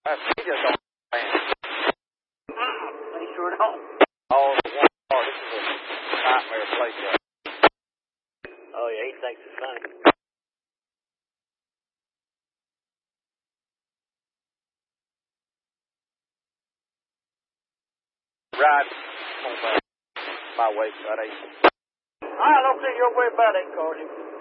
He just don't understand. They sure don't. Oh, the one car, this is a nightmare place. Oh, yeah, he thinks it's funny. Right on my way, about 8. I'll see your way about 8 cars.